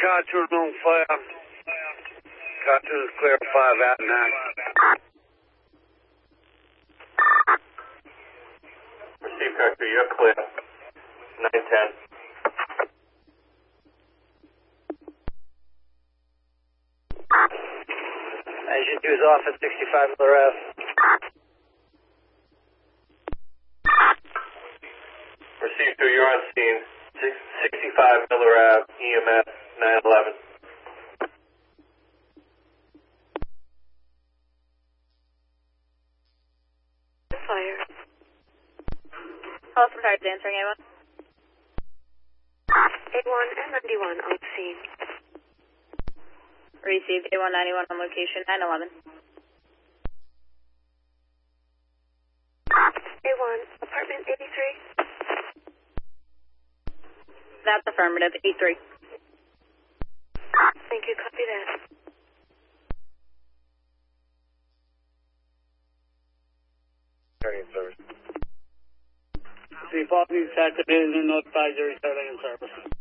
Cartoon on fire. Cartoon's clear 5 out 9. Receive Cartoon, you're clear. 910. Engine 2 is off at 65 Miller Ave. Receive 2, you're on scene. 65 Miller Ave, EMS 911. Fire. Hello from Target, answering A1. A1 and 91 on scene. Received A191 on location 911. A1, apartment 83. That's affirmative, 83. Thank you, copy that. Turning service. The Boston Saturday notifies your returning service.